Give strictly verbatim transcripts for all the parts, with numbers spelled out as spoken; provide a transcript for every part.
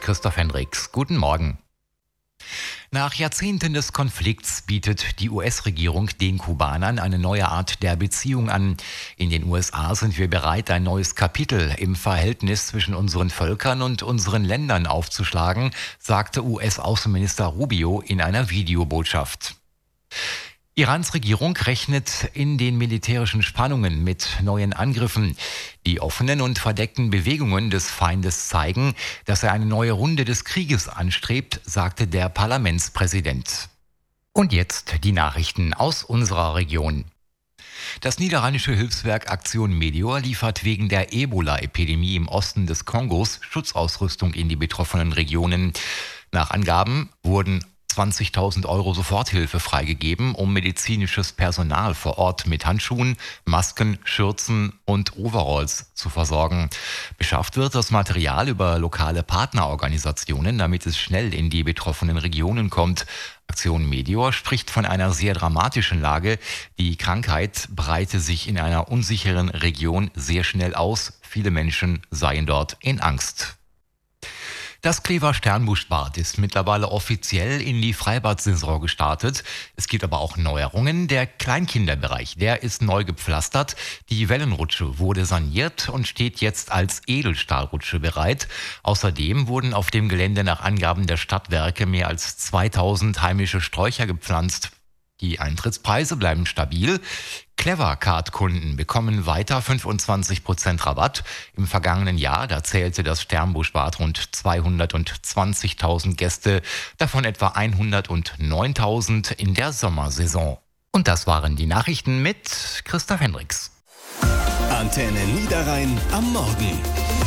Christoph Hendricks. Guten Morgen. Nach Jahrzehnten des Konflikts bietet die U S-Regierung den Kubanern eine neue Art der Beziehung an. In den U S A sind wir bereit, ein neues Kapitel im Verhältnis zwischen unseren Völkern und unseren Ländern aufzuschlagen, sagte U S-Außenminister Rubio in einer Videobotschaft. Irans Regierung rechnet in den militärischen Spannungen mit neuen Angriffen. Die offenen und verdeckten Bewegungen des Feindes zeigen, dass er eine neue Runde des Krieges anstrebt, sagte der Parlamentspräsident. Und jetzt die Nachrichten aus unserer Region. Das niederrheinische Hilfswerk Aktion Medior liefert wegen der Ebola-Epidemie im Osten des Kongos Schutzausrüstung in die betroffenen Regionen. Nach Angaben wurden zwanzigtausend Euro Soforthilfe freigegeben, um medizinisches Personal vor Ort mit Handschuhen, Masken, Schürzen und Overalls zu versorgen. Beschafft wird das Material über lokale Partnerorganisationen, damit es schnell in die betroffenen Regionen kommt. Aktion Medior spricht von einer sehr dramatischen Lage. Die Krankheit breite sich in einer unsicheren Region sehr schnell aus. Viele Menschen seien dort in Angst. Das Klever Sternbuschbad ist mittlerweile offiziell in die Freibad-Saison gestartet. Es gibt aber auch Neuerungen. Der Kleinkinderbereich, der ist neu gepflastert. Die Wellenrutsche wurde saniert und steht jetzt als Edelstahlrutsche bereit. Außerdem wurden auf dem Gelände nach Angaben der Stadtwerke mehr als zweitausend heimische Sträucher gepflanzt. Die Eintrittspreise bleiben stabil. Clevercard-Kunden bekommen weiter fünfundzwanzig Prozent Rabatt. Im vergangenen Jahr, da zählte das Sternbuschbad rund zweihundertzwanzigtausend Gäste, davon etwa hundertneuntausend in der Sommersaison. Und das waren die Nachrichten mit Christoph Hendricks. Antenne Niederrhein am Morgen.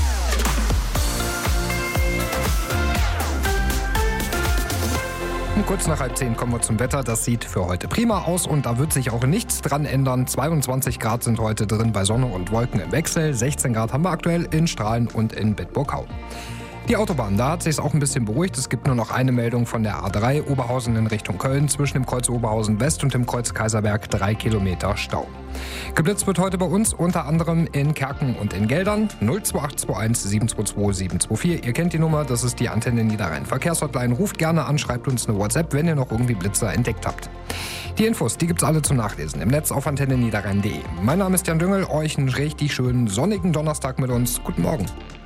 Kurz nach halb zehn kommen wir zum Wetter. Das sieht für heute prima aus und da wird sich auch nichts dran ändern. zweiundzwanzig Grad sind heute drin bei Sonne und Wolken im Wechsel. sechzehn Grad haben wir aktuell in Strahlen und in Bedburg-Hau. Die Autobahn, da hat sich auch ein bisschen beruhigt. Es gibt nur noch eine Meldung von der A drei Oberhausen in Richtung Köln. Zwischen dem Kreuz Oberhausen West und dem Kreuz Kaiserberg drei Kilometer Stau. Geblitzt wird heute bei uns unter anderem in Kerken und in Geldern. null zwei acht zwei eins sieben zwei zwei sieben zwei vier. Ihr kennt die Nummer, das ist die Antenne Niederrhein Verkehrshotline. Ruft gerne an, schreibt uns eine WhatsApp, wenn ihr noch irgendwie Blitzer entdeckt habt. Die Infos, die gibt's alle zum Nachlesen im Netz auf antenne niederrhein punkt de. Mein Name ist Jan Düngel, euch einen richtig schönen sonnigen Donnerstag mit uns. Guten Morgen.